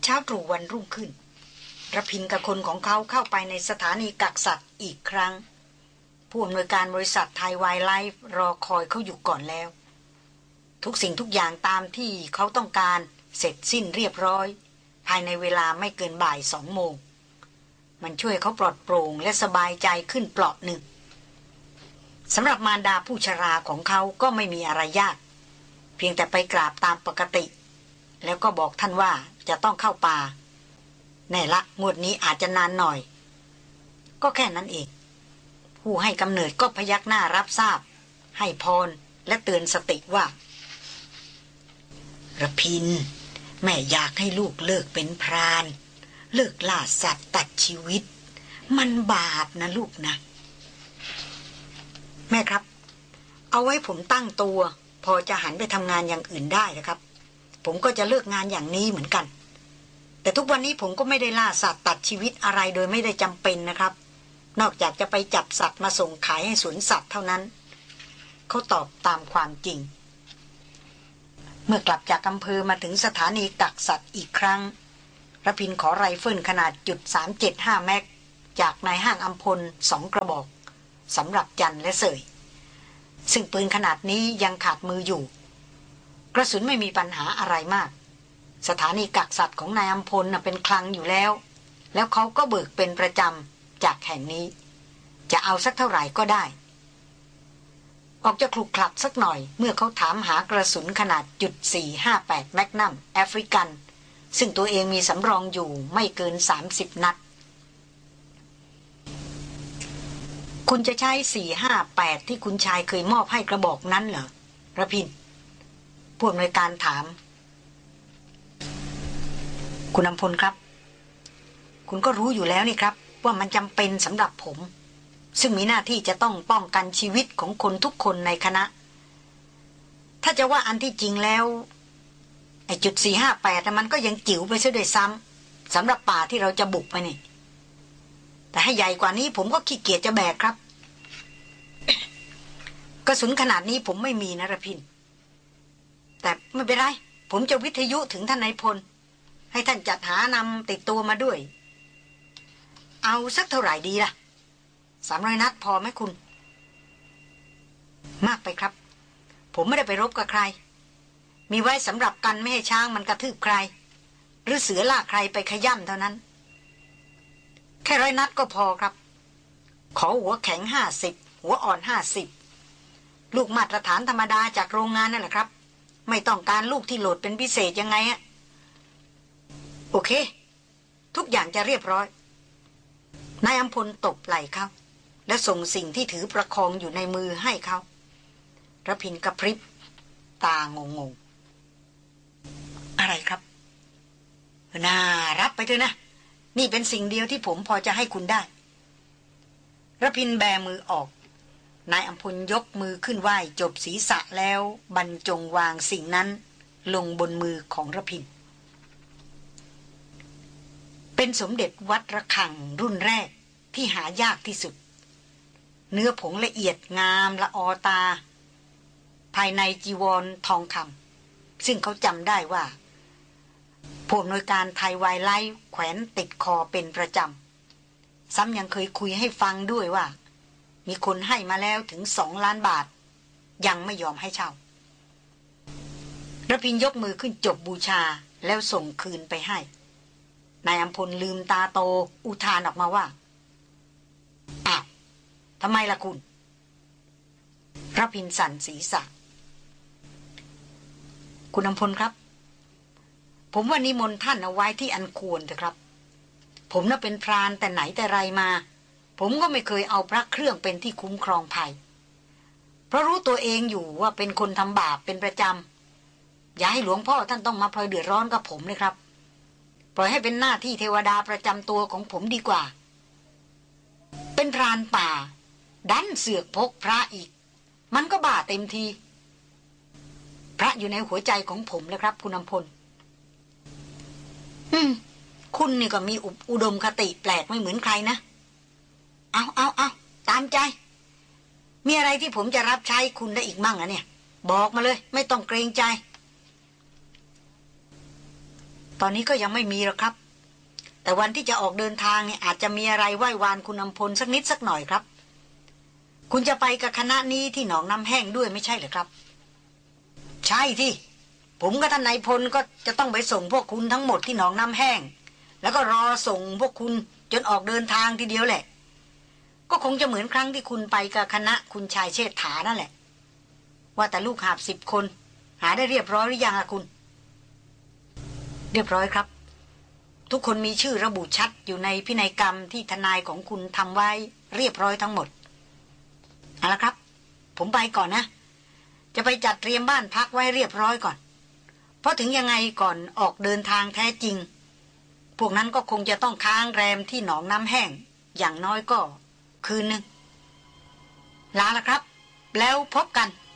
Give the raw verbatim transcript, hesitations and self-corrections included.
ช้าตรู่วันรุ่งขึ้นระพินกับคนของเขาเข้าไปในสถานีกักสัตว์อีกครั้งผู้อำนวยการบริษัทไทยไวล์ไลฟ์รอคอยเขาอยู่ก่อนแล้วทุกสิ่งทุกอย่างตามที่เขาต้องการเสร็จสิ้นเรียบร้อยภายในเวลาไม่เกินบ่ายสองโมงมันช่วยเขาปลอดโปร่งและสบายใจขึ้นเปราะหนึ่งสำหรับมารดาผู้ชราของเขาก็ไม่มีอะไรยากเพียงแต่ไปกราบตามปกติแล้วก็บอกท่านว่าจะต้องเข้าป่าแน่ละงวดนี้อาจจะนานหน่อยก็แค่นั้นเองผู้ให้กำเนิดก็พยักหน้ารับทราบให้พรและเตือนสติว่าระพินแม่อยากให้ลูกเลิกเป็นพรานเลิกล่าสัตว์ตัดชีวิตมันบาปนะลูกนะแม่ครับเอาไว้ผมตั้งตัวพอจะหันไปทำงานอย่างอื่นได้นะครับผมก็จะเลิกงานอย่างนี้เหมือนกันแต่ทุกวันนี้ผมก็ไม่ได้ล่าสัตว์ตัดชีวิตอะไรโดยไม่ได้จำเป็นนะครับนอกจากจะไปจับสัตว์มาส่งขายให้สวนสัตว์เท่านั้นเขาตอบตามความจริงเมื่อกลับจากอำเภอมาถึงสถานีกักสัตว์อีกครั้งระพินขอไรเฟิลขนาดจุดสามเจ็ดห้าแม็กจากนายห้างอัมพลสองกระบอกสำหรับจันและเสยซึ่งปืนขนาดนี้ยังขาดมืออยู่กระสุนไม่มีปัญหาอะไรมากสถานีกักสัตว์ของนายอัมพลเป็นคลังอยู่แล้วแล้วเขาก็เบิกเป็นประจำจากแห่งนี้จะเอาสักเท่าไหร่ก็ได้ออกจะคลุกคลักสักหน่อยเมื่อเขาถามหากระสุนขนาดจุดสี่ห้าแปดแมกนัมแอฟริกันซึ่งตัวเองมีสำรองอยู่ไม่เกินสามสิบนัดคุณจะใช้สี่ห้าแปดที่คุณชายเคยมอบให้กระบอกนั้นเหรอระพินผู้อำนวยการถามคุณอำพลครับคุณก็รู้อยู่แล้วนี่ครับว่ามันจำเป็นสำหรับผมซึ่งมีหน้าที่จะต้องป้องกันชีวิตของคนทุกคนในคณะถ้าจะว่าอันที่จริงแล้วไอ้จุดสี่ห้าแปดมันก็ยังจิ๋วไปซะด้วยซ้ำสำหรับป่าที่เราจะบุกไปนี่แต่ให้ใหญ่กว่านี้ผมก็ขี้เกียจจะแบกครับ กระสุนขนาดนี้ผมไม่มีนะระพินแต่ไม่เป็นไรผมจะวิทยุถึงท่านนายพลให้ท่านจัดหานำติดตัวมาด้วยเอาสักเท่าไหร่ดีล่ะสามร้อยนัดพอไหมคุณมากไปครับผมไม่ได้ไปรบกับใครมีไว้สำหรับกันไม่ให้ช้างมันกระทืบใครหรือเสือล่าใครไปขย่ำเท่านั้นแค่ร้อยนัดก็พอครับขอหัวแข็งห้าสิบหัวอ่อนห้าสิบลูกมาตรฐานธรรมดาจากโรงงานนั่นแหละครับไม่ต้องการลูกที่โหลดเป็นพิเศษยังไงอะโอเคทุกอย่างจะเรียบร้อยนายอัมพลตบไหล่เขาและส่งสิ่งที่ถือประคองอยู่ในมือให้เขาระพินกระพริบตางงงอะไรครับน่ารับไปเถอะนะนี่เป็นสิ่งเดียวที่ผมพอจะให้คุณได้ระพินแบมือออกนายอัมพลยกมือขึ้นไหว้จบศีรษะแล้วบรรจงวางสิ่งนั้นลงบนมือของระพินเป็นสมเด็จวัดระฆังรุ่นแรกที่หายากที่สุดเนื้อผงละเอียดงามละออตาภายในจีวรทองคำซึ่งเขาจำได้ว่าผู้อำนวยการไทยไวล์ไลฟ์แขวนติดคอเป็นประจำซ้ำยังเคยคุยให้ฟังด้วยว่ามีคนให้มาแล้วถึงสองล้านบาทยังไม่ยอมให้เช่าระพินยกมือขึ้นจบบูชาแล้วส่งคืนไปให้นายอัมพลลืมตาโตอุทานออกมาว่าอ้าวทำไมล่ะคุณระพินสั่นศีรษะคุณอัมพลครับผมว่านิมนต์ท่านเอาไว้ที่อันควรเถอะครับผมน่ะเป็นพรานแต่ไหนแต่ไรมาผมก็ไม่เคยเอาพระเครื่องเป็นที่คุ้มครองภัยเพราะรู้ตัวเองอยู่ว่าเป็นคนทำบาปเป็นประจำอย่าให้หลวงพ่อท่านต้องมาพลอยเดือดร้อนกับผมเลยครับปล่อยให้เป็นหน้าที่เทวดาประจำตัวของผมดีกว่าเป็นพรานป่าดันเสือกพกพระอีกมันก็บาปเต็มทีพระอยู่ในหัวใจของผมเลยครับคุณอำพลอืมคุณนี่ก็มีอุดมคติแปลกไม่เหมือนใครนะเอาเอาเอาตามใจมีอะไรที่ผมจะรับใช้คุณได้อีกมั่งอะเนี่ยบอกมาเลยไม่ต้องเกรงใจตอนนี้ก็ยังไม่มีหรอกครับแต่วันที่จะออกเดินทางเนี่ยอาจจะมีอะไรไหว้วานคุณอำพลสักนิดสักหน่อยครับคุณจะไปกับคณะนี้ที่หนองน้ำแห้งด้วยไม่ใช่เหรอครับใช่ที่ผมกับท่านนายพลก็จะต้องไปส่งพวกคุณทั้งหมดที่หนองน้ำแห้งแล้วก็รอส่งพวกคุณจนออกเดินทางทีเดียวแหละก็คงจะเหมือนครั้งที่คุณไปกับคณะคุณชายเชษฐานั่นแหละว่าแต่ลูกหาบสิบคนหาได้เรียบร้อยหรือยังล่ะคุณเรียบร้อยครับทุกคนมีชื่อระบุชัดอยู่ในพินัยกรรมที่ทนายของคุณทำไว้เรียบร้อยทั้งหมดเอาละครับผมไปก่อนนะจะไปจัดเตรียมบ้านพักไว้เรียบร้อยก่อนเพราะถึงยังไงก่อนออกเดินทางแท้จริงพวกนั้นก็คงจะต้องค้างแรมที่หนองน้ำแห้งอย่างน้อยก็คืนนึงลาละครับแล้วพบกัน